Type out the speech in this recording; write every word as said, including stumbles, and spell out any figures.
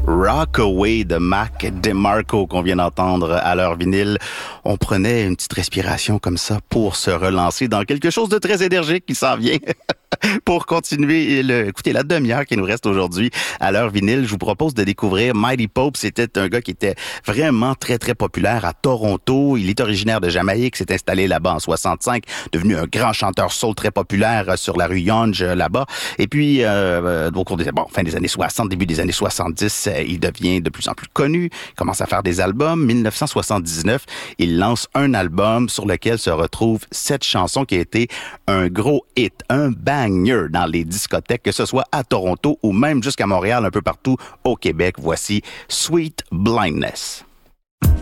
Rockaway de Mac DeMarco qu'on vient d'entendre à l'heure vinyle. On prenait une petite respiration comme ça pour se relancer dans quelque chose de très énergique qui s'en vient. Pour continuer, le, écoutez, la demi-heure qui nous reste aujourd'hui à l'heure vinyle, je vous propose de découvrir Mighty Pope. C'était un gars qui était vraiment très, très populaire à Toronto. Il est originaire de Jamaïque, s'est installé là-bas en soixante-cinq, devenu un grand chanteur soul très populaire sur la rue Yonge là-bas. Et puis, euh, au cours des bon, fin des années soixante, début des années soixante-dix, il devient de plus en plus connu, il commence à faire des albums. dix-neuf cent soixante-dix-neuf, il lance un album sur lequel se retrouvent sept chansons qui a été un gros hit, un banger dans les discothèques, que ce soit à Toronto ou même jusqu'à Montréal, un peu partout au Québec. Voici Sweet Blindness.